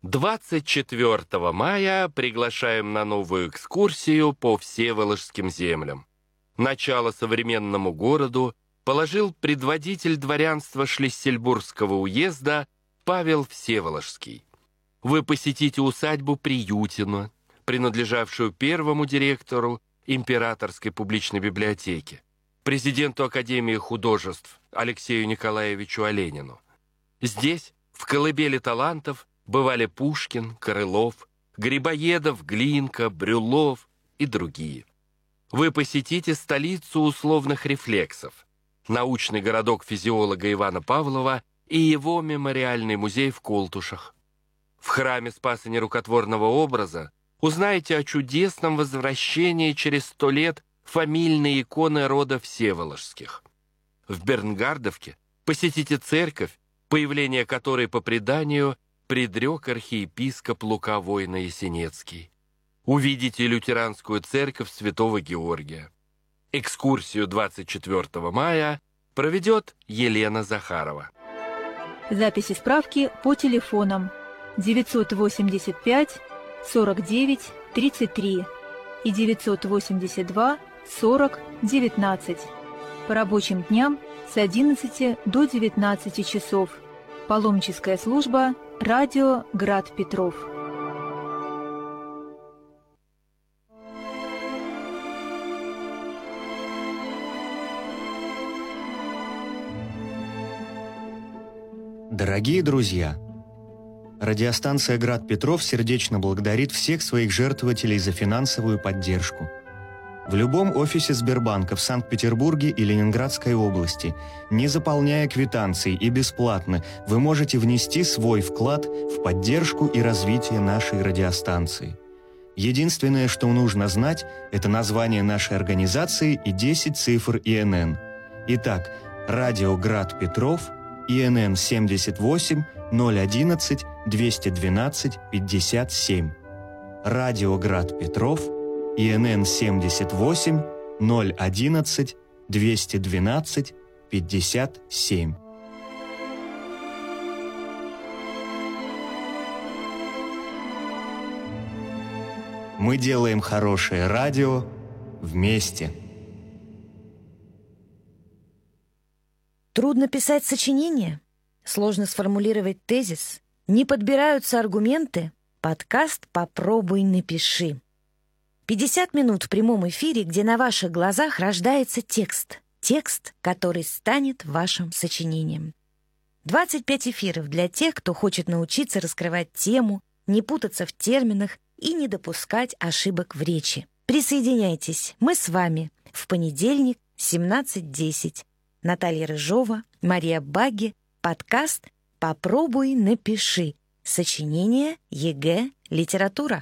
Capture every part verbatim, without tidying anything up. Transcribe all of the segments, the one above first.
двадцать четвёртого мая приглашаем на новую экскурсию по Всеволожским землям. Начало современному городу положил предводитель дворянства Шлиссельбургского уезда Павел Всеволожский. Вы посетите усадьбу Приютино, принадлежавшую первому директору Императорской публичной библиотеки, президенту Академии художеств Алексею Николаевичу Оленину. Здесь, в колыбели талантов, бывали Пушкин, Крылов, Грибоедов, Глинка, Брюллов и другие. Вы посетите столицу условных рефлексов, научный городок физиолога Ивана Павлова и его мемориальный музей в Колтушах. В храме Спаса Нерукотворного образа узнаете о чудесном возвращении через сто лет фамильной иконы рода Всеволожских. В Бернгардовке посетите церковь, появление которой по преданию предрек архиепископ Лука Войно-Ясенецкий. Увидите лютеранскую церковь Святого Георгия. Экскурсию двадцать четвёртого мая проведет Елена Захарова. Записи справки по телефонам девятьсот восемьдесят пять сорок девять тридцать три и девятьсот восемьдесят два сорок девятнадцать. По рабочим дням с одиннадцати до девятнадцати часов. Паломническая служба «Радио Град Петров». Дорогие друзья, радиостанция «Град Петров» сердечно благодарит всех своих жертвователей за финансовую поддержку. В любом офисе Сбербанка в Санкт-Петербурге и Ленинградской области, не заполняя квитанции и бесплатно, вы можете внести свой вклад в поддержку и развитие нашей радиостанции. Единственное, что нужно знать, это название нашей организации и десять цифр И Н Н. Итак, радио «Град Петров», И Н Н семьдесят восемь ноль одиннадцать двести двенадцать пятьдесят семь. Радио «Град Петров», И Н Н семьдесят восемь ноль одиннадцать двести двенадцать пятьдесят семь. Мы делаем хорошее радио вместе. Трудно писать сочинение? Сложно сформулировать тезис? Не подбираются аргументы? Подкаст «Попробуй, напиши». пятьдесят минут в прямом эфире, где на ваших глазах рождается текст. Текст, который станет вашим сочинением. двадцать пять эфиров для тех, кто хочет научиться раскрывать тему, не путаться в терминах и не допускать ошибок в речи. Присоединяйтесь, мы с вами в понедельник семнадцать десять. Наталья Рыжова, Мария Багги, подкаст «Попробуй, напиши». Сочинение, Е Г, литература.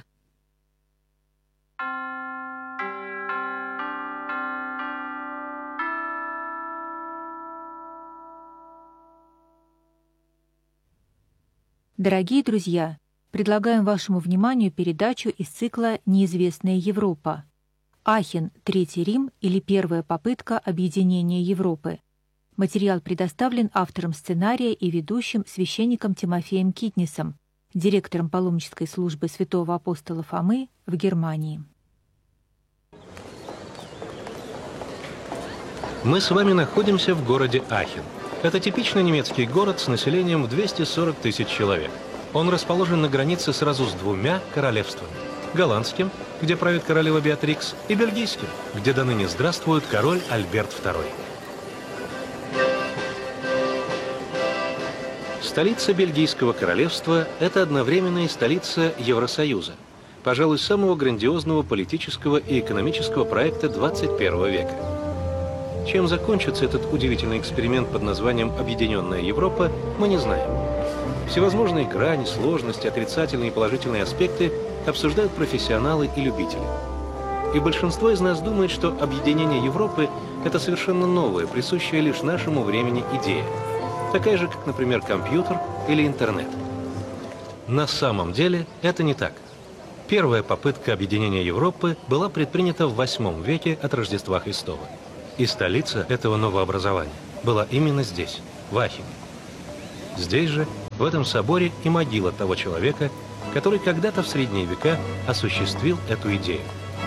Дорогие друзья, предлагаем вашему вниманию передачу из цикла «Неизвестная Европа». Ахен, Третий Рим или первая попытка объединения Европы. Материал предоставлен автором сценария и ведущим священником Тимофеем Китнисом, директором паломнической службы святого апостола Фомы в Германии. Мы с вами находимся в городе Ахен. Это типичный немецкий город с населением в двести сорок тысяч человек. Он расположен на границе сразу с двумя королевствами. Голландским, где правит королева Беатрикс, и бельгийским, где до ныне здравствует король Альберт второй. Столица Бельгийского королевства – это одновременно и столица Евросоюза, пожалуй, самого грандиозного политического и экономического проекта двадцать первого века. Чем закончится этот удивительный эксперимент под названием «Объединенная Европа», мы не знаем. Всевозможные грани, сложности, отрицательные и положительные аспекты обсуждают профессионалы и любители. И большинство из нас думает, что объединение Европы – это совершенно новая, присущая лишь нашему времени идея. Такая же, как, например, компьютер или интернет. На самом деле это не так. Первая попытка объединения Европы была предпринята в восьмом веке от Рождества Христова. И столица этого новообразования была именно здесь, в Ахене. Здесь же В этом соборе и могила того человека, который когда-то в средние века осуществил эту идею.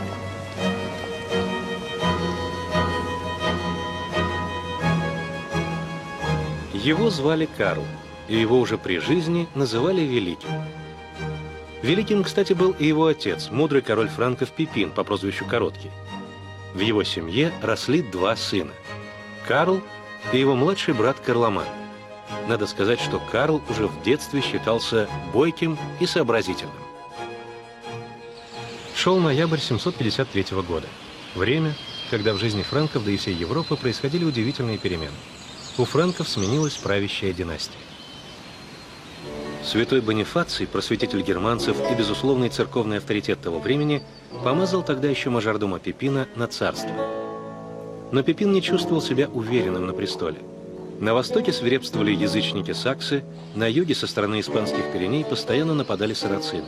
Его звали Карл, и его уже при жизни называли Великим. Великим, кстати, был и его отец, мудрый король франков Пипин по прозвищу Короткий. В его семье росли два сына – Карл и его младший брат Карломан. Надо сказать, что Карл уже в детстве считался бойким и сообразительным. Шел ноябрь семьсот пятьдесят третьего года. Время, когда в жизни франков, да и всей Европы происходили удивительные перемены. У франков сменилась правящая династия. Святой Бонифаций, просветитель германцев и безусловный церковный авторитет того времени, помазал тогда еще мажордома Пипина на царство. Но Пипин не чувствовал себя уверенным на престоле. На востоке свирепствовали язычники-саксы, на юге со стороны испанских Пиреней постоянно нападали сарацины.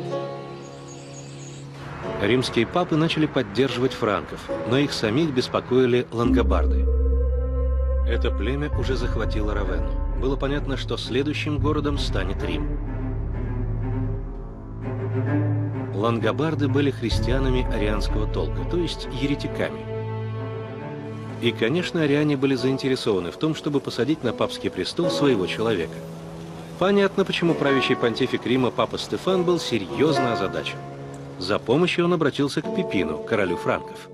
Римские папы начали поддерживать франков, но их самих беспокоили лангобарды. Это племя уже захватило Равенну. Было понятно, что следующим городом станет Рим. Лангобарды были христианами арианского толка, то есть еретиками. И, конечно, ариане были заинтересованы в том, чтобы посадить на папский престол своего человека. Понятно, почему правящий понтифик Рима папа Стефан был серьезно озадачен. За помощью он обратился к Пипину, королю франков.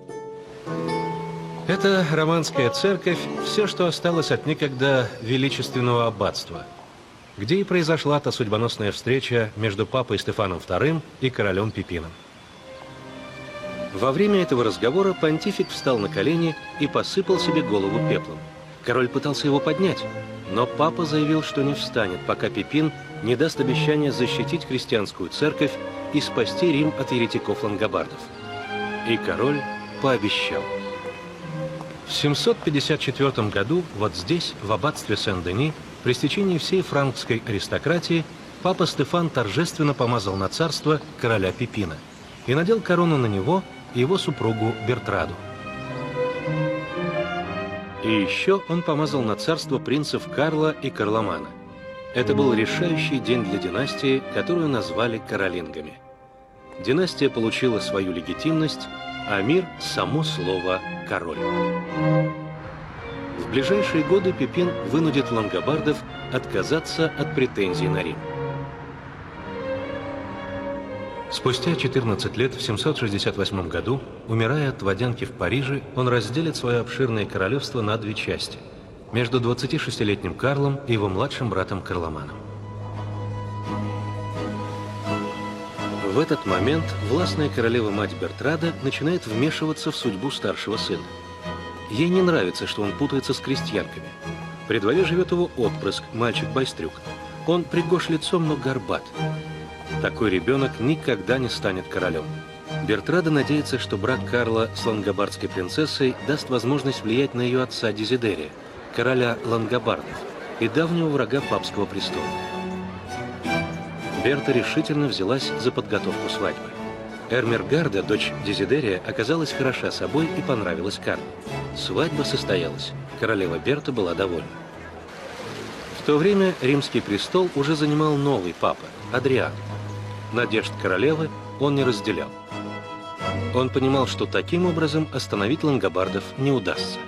Это романская церковь, все, что осталось от некогда величественного аббатства, где и произошла та судьбоносная встреча между папой Стефаном вторым и королем Пипином. Во время этого разговора понтифик встал на колени и посыпал себе голову пеплом. Король пытался его поднять, но папа заявил, что не встанет, пока Пипин не даст обещания защитить христианскую церковь и спасти Рим от еретиков-лангобардов. И король пообещал. В семьсот пятьдесят четвёртом году вот здесь, в аббатстве Сен-Дени, при стечении всей франкской аристократии, папа Стефан торжественно помазал на царство короля Пипина и надел корону на него и его супругу Бертраду. И еще он помазал на царство принцев Карла и Карломана. Это был решающий день для династии, которую назвали Каролингами. Династия получила свою легитимность, а мир – само слово «король». В ближайшие годы Пипин вынудит лангобардов отказаться от претензий на Рим. Спустя четырнадцать лет, в семьсот шестьдесят восьмом году, умирая от водянки в Париже, он разделит свое обширное королевство на две части – между двадцатишестилетним Карлом и его младшим братом Карломаном. В этот момент властная королева-мать Бертрада начинает вмешиваться в судьбу старшего сына. Ей не нравится, что он путается с крестьянками. При дворе живет его отпрыск, мальчик-байстрюк. Он пригож лицом, но горбат. Такой ребенок никогда не станет королем. Бертрада надеется, что брак Карла с лангобардской принцессой даст возможность влиять на ее отца Дезидерия, короля лангобардов и давнего врага папского престола. Берта решительно взялась за подготовку свадьбы. Эрмергарда, дочь Дезидерия, оказалась хороша собой и понравилась Карлу. Свадьба состоялась. Королева Берта была довольна. В то время римский престол уже занимал новый папа, Адриан. Надежд королевы он не разделял. Он понимал, что таким образом остановить лангобардов не удастся.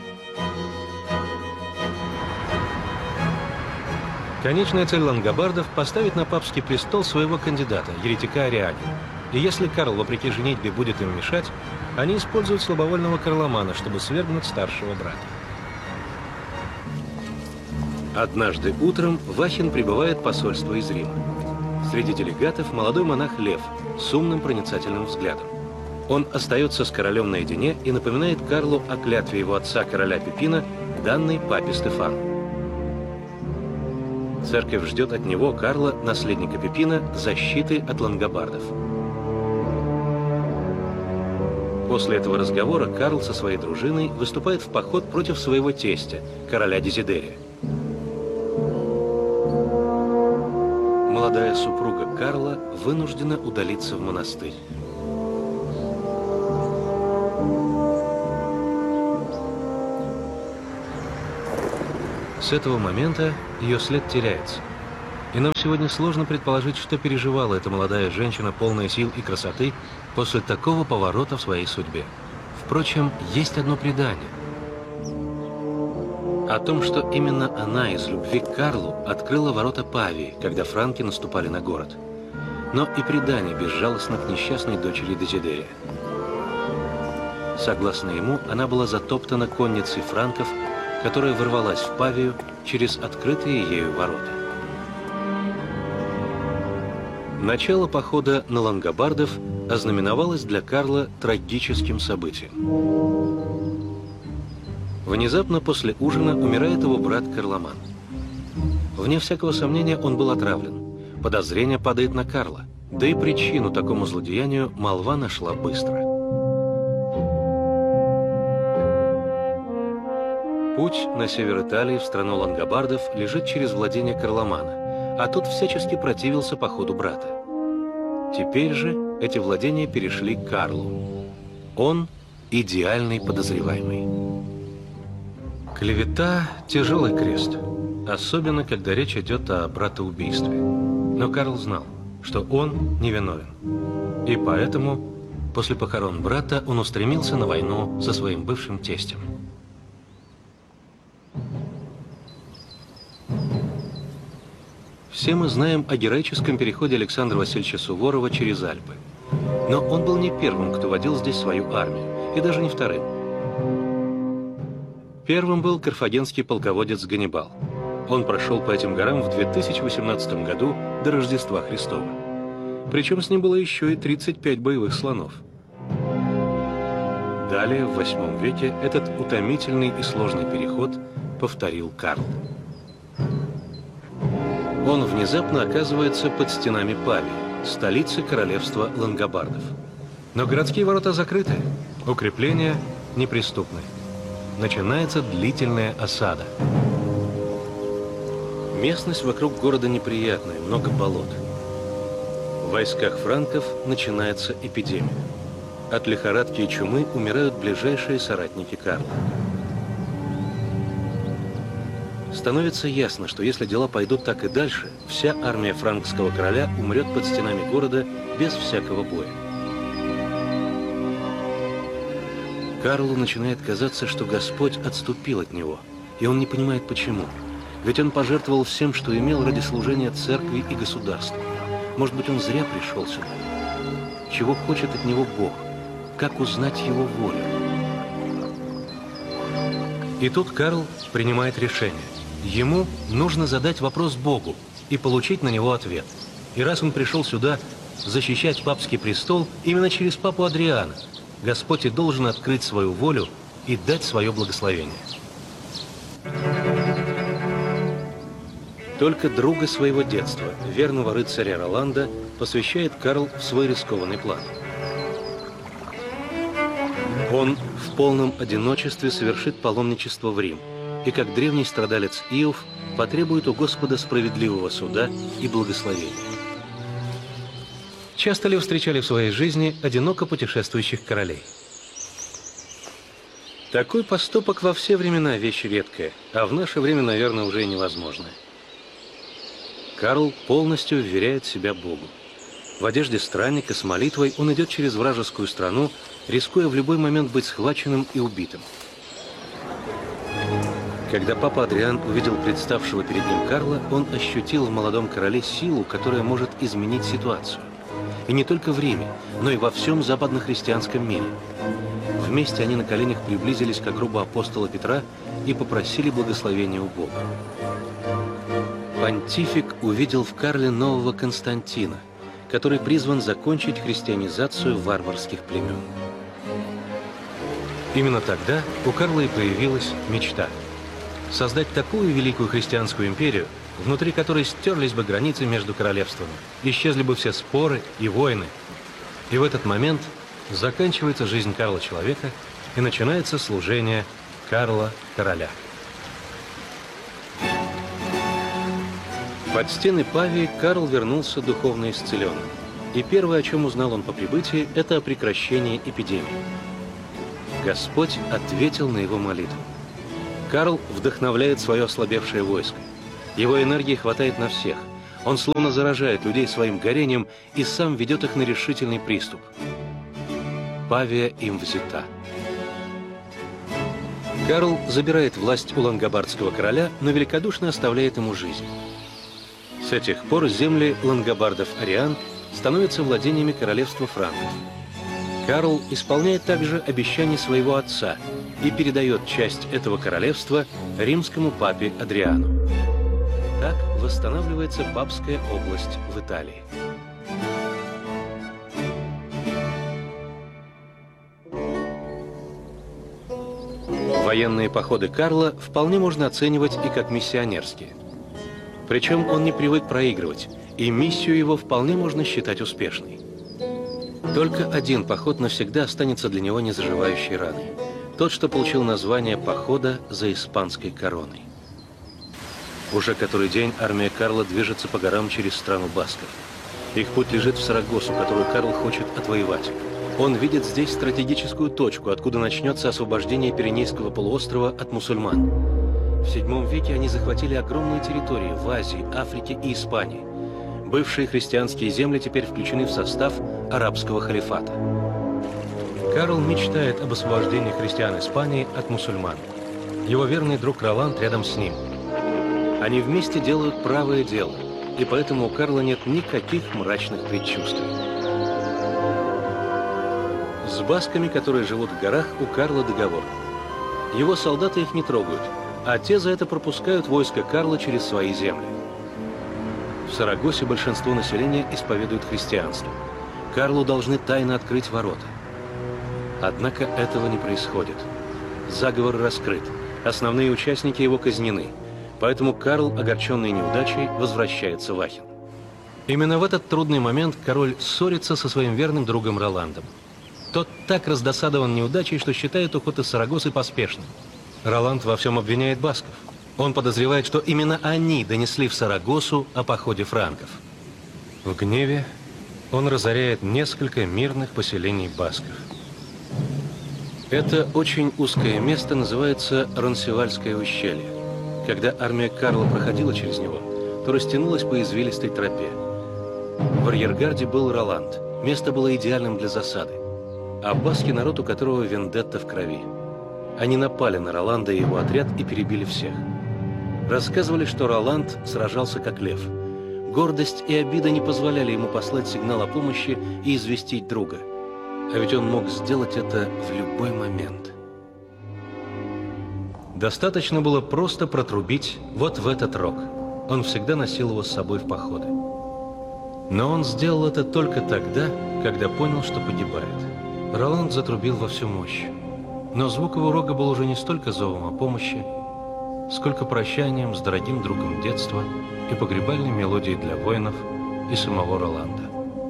Конечная цель лангобардов – поставить на папский престол своего кандидата, еретика Ариани. И если Карл, вопреки женитьбе, будет им мешать, они используют слабовольного Карломана, чтобы свергнуть старшего брата. Однажды утром в Ахен прибывает посольство из Рима. Среди делегатов молодой монах Лев с умным проницательным взглядом. Он остается с королем наедине и напоминает Карлу о клятве его отца, короля Пипина, данной папе Стефану. Церковь ждет от него, Карла, наследника Пипина, защиты от лангобардов. После этого разговора Карл со своей дружиной выступает в поход против своего тестя, короля Дезидерия. Молодая супруга Карла вынуждена удалиться в монастырь. С этого момента ее след теряется. И нам сегодня сложно предположить, что переживала эта молодая женщина, полная сил и красоты, после такого поворота в своей судьбе. Впрочем, есть одно предание о том, что именно она из любви к Карлу открыла ворота Павии, когда франки наступали на город. Но и предание безжалостно к несчастной дочери Дезидерия. Согласно ему, она была затоптана конницей франков, которая ворвалась в Павию через открытые ею ворота. Начало похода на лангобардов ознаменовалось для Карла трагическим событием. Внезапно после ужина умирает его брат Карломан. Вне всякого сомнения, он был отравлен. Подозрение падает на Карла, да и причину такому злодеянию молва нашла быстро. Путь на север Италии в страну лангобардов лежит через владение Карломана, а тот всячески противился походу брата. Теперь же эти владения перешли к Карлу. Он идеальный подозреваемый. Клевета – тяжелый крест, особенно когда речь идет о братоубийстве. Но Карл знал, что он невиновен. И поэтому после похорон брата он устремился на войну со своим бывшим тестем. Все мы знаем о героическом переходе Александра Васильевича Суворова через Альпы. Но он был не первым, кто водил здесь свою армию, и даже не вторым. Первым был карфагенский полководец Ганнибал. Он прошел по этим горам в две тысячи восемнадцатом году до Рождества Христова. Причем с ним было еще и тридцать пять боевых слонов. Далее, в восьмом веке, этот утомительный и сложный переход повторил Карл. Он внезапно оказывается под стенами Павии, столицы королевства лангобардов. Но городские ворота закрыты, укрепления неприступны. Начинается длительная осада. Местность вокруг города неприятная, много болот. В войсках франков начинается эпидемия. От лихорадки и чумы умирают ближайшие соратники Карла. Становится ясно, что если дела пойдут так и дальше, вся армия франкского короля умрет под стенами города без всякого боя. Карлу начинает казаться, что Господь отступил от него, и он не понимает почему. Ведь он пожертвовал всем, что имел, ради служения церкви и государству. Может быть, он зря пришел сюда. Чего хочет от него Бог? Как узнать его волю? И тут Карл принимает решение. Ему нужно задать вопрос Богу и получить на него ответ. И раз он пришел сюда защищать папский престол, именно через папу Адриана Господь и должен открыть свою волю и дать свое благословение. Только друга своего детства, верного рыцаря Роланда, посвящает Карл в свой рискованный план. Он в полном одиночестве совершит паломничество в Рим и, как древний страдалец Иов, потребует у Господа справедливого суда и благословения. Часто ли вы встречали в своей жизни одиноко путешествующих королей? Такой поступок во все времена вещь редкая, а в наше время, наверное, уже и невозможная. Карл полностью вверяет себя Богу. В одежде странника с молитвой он идет через вражескую страну, рискуя в любой момент быть схваченным и убитым. Когда папа Адриан увидел представшего перед ним Карла, он ощутил в молодом короле силу, которая может изменить ситуацию. И не только в Риме, но и во всем западно-христианском мире. Вместе они на коленях приблизились к гробу апостола Петра и попросили благословения у Бога. Понтифик увидел в Карле нового Константина, который призван закончить христианизацию варварских племен. Именно тогда у Карла и появилась мечта – создать такую великую христианскую империю, внутри которой стерлись бы границы между королевствами, исчезли бы все споры и войны. И в этот момент заканчивается жизнь Карла Человека и начинается служение Карла Короля. Под стены Павии Карл вернулся духовно исцеленным. И первое, о чем узнал он по прибытии, это о прекращении эпидемии. Господь ответил на его молитву. Карл вдохновляет свое ослабевшее войско. Его энергии хватает на всех. Он словно заражает людей своим горением и сам ведет их на решительный приступ. Павия им взята. Карл забирает власть у лангобардского короля, но великодушно оставляет ему жизнь. С этих пор земли лангобардов-ариан становятся владениями королевства франков. Карл исполняет также обещание своего отца и передает часть этого королевства римскому папе Адриану. Так восстанавливается папская область в Италии. Военные походы Карла вполне можно оценивать и как миссионерские. Причем он не привык проигрывать, и миссию его вполне можно считать успешной. Только один поход навсегда останется для него незаживающей раной. Тот, что получил название «Похода за испанской короной». Уже который день армия Карла движется по горам через страну басков. Их путь лежит в Сарагосу, которую Карл хочет отвоевать. Он видит здесь стратегическую точку, откуда начнется освобождение Пиренейского полуострова от мусульман. В седьмом веке они захватили огромные территории в Азии, Африке и Испании. Бывшие христианские земли теперь включены в состав арабского халифата. Карл мечтает об освобождении христиан Испании от мусульман. Его верный друг Роланд рядом с ним. Они вместе делают правое дело, и поэтому у Карла нет никаких мрачных предчувствий. С басками, которые живут в горах, у Карла договор. Его солдаты их не трогают, а те за это пропускают войско Карла через свои земли. В Сарагосе большинство населения исповедует христианство. Карлу должны тайно открыть ворота. Однако этого не происходит. Заговор раскрыт, основные участники его казнены, поэтому Карл, огорченный неудачей, возвращается в Ахен. Именно в этот трудный момент король ссорится со своим верным другом Роландом. Тот так раздосадован неудачей, что считает уход из Сарагосы поспешным. Роланд во всем обвиняет басков. Он подозревает, что именно они донесли в Сарагосу о походе франков. В гневе он разоряет несколько мирных поселений басков. Это очень узкое место называется Ронсевальское ущелье. Когда армия Карла проходила через него, то растянулась по извилистой тропе. В арьергарде был Роланд. Место было идеальным для засады. А баски — народ, у которого вендетта в крови. Они напали на Роланда и его отряд и перебили всех. Рассказывали, что Роланд сражался как лев. Гордость и обида не позволяли ему послать сигнал о помощи и известить друга. А ведь он мог сделать это в любой момент. Достаточно было просто протрубить вот в этот рог. Он всегда носил его с собой в походы. Но он сделал это только тогда, когда понял, что погибает. Роланд затрубил во всю мощь. Но звук его рога был уже не столько зовом о помощи, сколько прощанием с дорогим другом детства и погребальной мелодией для воинов и самого Роланда.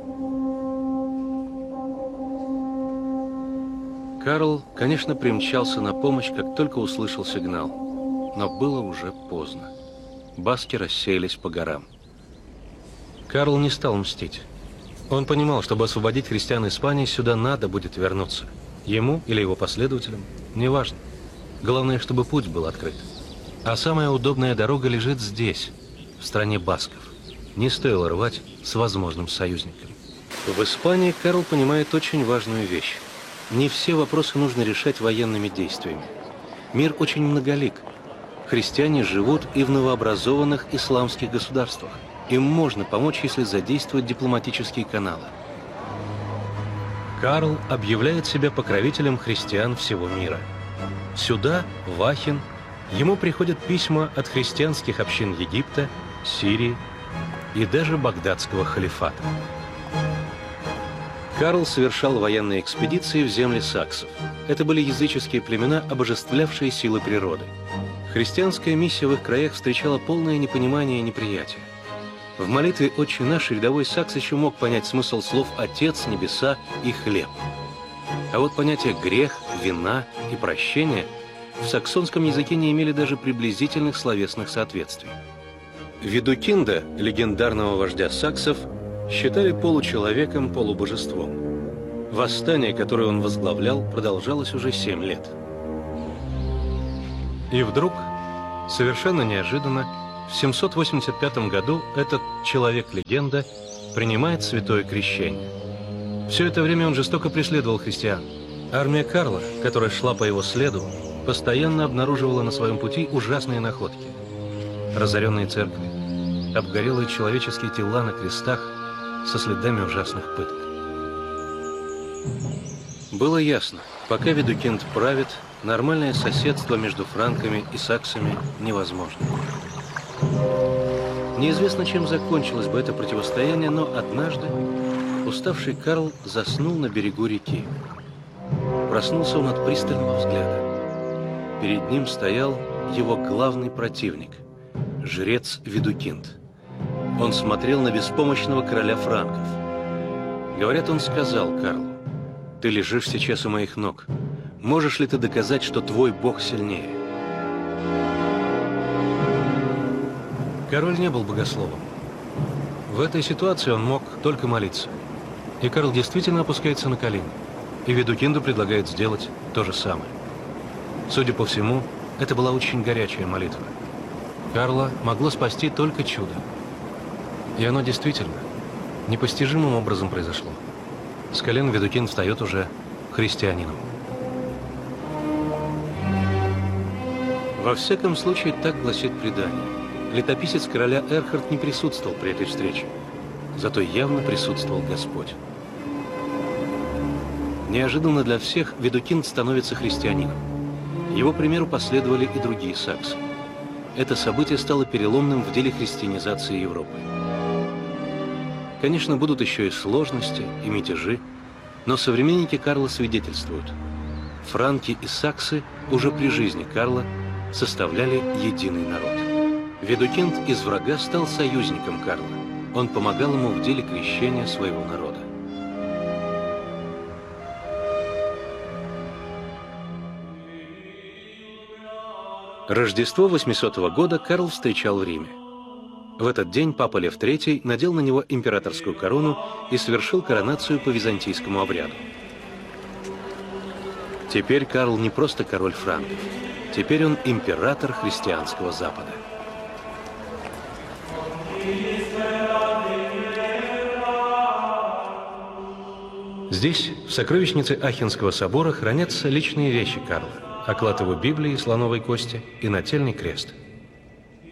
Карл, конечно, примчался на помощь, как только услышал сигнал, но было уже поздно. Баски рассеялись по горам. Карл не стал мстить. Он понимал, чтобы освободить христиан Испании, сюда надо будет вернуться. Ему или его последователям, неважно. Главное, чтобы путь был открыт. А самая удобная дорога лежит здесь, в стране басков. Не стоило рвать с возможным союзником. В Испании Карл понимает очень важную вещь. Не все вопросы нужно решать военными действиями. Мир очень многолик. Христиане живут и в новообразованных исламских государствах. Им можно помочь, если задействовать дипломатические каналы. Карл объявляет себя покровителем христиан всего мира. Сюда, в Ахен, ему приходят письма от христианских общин Египта, Сирии и даже Багдадского халифата. Карл совершал военные экспедиции в земли саксов. Это были языческие племена, обожествлявшие силы природы. Христианская миссия в их краях встречала полное непонимание и неприятие. В молитве «Отче наш» рядовой сакс еще мог понять смысл слов «Отец», «Небеса» и «Хлеб». А вот понятия «грех», «вина» и «прощение» в саксонском языке не имели даже приблизительных словесных соответствий. Видукинда, легендарного вождя саксов, считали получеловеком, полубожеством. Восстание, которое он возглавлял, продолжалось уже семь лет. И вдруг, совершенно неожиданно, В семьсот восемьдесят пятом году этот человек-легенда принимает святое крещение. Все это время он жестоко преследовал христиан. Армия Карла, которая шла по его следу, постоянно обнаруживала на своем пути ужасные находки. Разоренные церкви, обгорелые человеческие тела на крестах со следами ужасных пыток. Было ясно, пока Видукинд правит, нормальное соседство между франками и саксами невозможно. Неизвестно, чем закончилось бы это противостояние, но однажды уставший Карл заснул на берегу реки. Проснулся он от пристального взгляда. Перед ним стоял его главный противник – жрец Видукинд. Он смотрел на беспомощного короля франков. Говорят, он сказал Карлу: «Ты лежишь сейчас у моих ног. Можешь ли ты доказать, что твой бог сильнее?» Король не был богословом. В этой ситуации он мог только молиться. И Карл действительно опускается на колени. И Видукинду предлагает сделать то же самое. Судя по всему, это была очень горячая молитва. Карла могло спасти только чудо. И оно действительно непостижимым образом произошло. С колен Видукинд встает уже христианином. Во всяком случае, так гласит предание. Летописец короля Эрхард не присутствовал при этой встрече. Зато явно присутствовал Господь. Неожиданно для всех Видукинд становится христианином. Его примеру последовали и другие саксы. Это событие стало переломным в деле христианизации Европы. Конечно, будут еще и сложности, и мятежи, но современники Карла свидетельствуют: франки и саксы уже при жизни Карла составляли единый народ. Видукинд из врага стал союзником Карла. Он помогал ему в деле крещения своего народа. Рождество восьмисотого года Карл встречал в Риме. В этот день папа Лев третий надел на него императорскую корону и совершил коронацию по византийскому обряду. Теперь Карл не просто король франков. Теперь он император христианского Запада. Здесь, в сокровищнице Ахенского собора, хранятся личные вещи Карла: оклад его Библии, слоновой кости и нательный крест.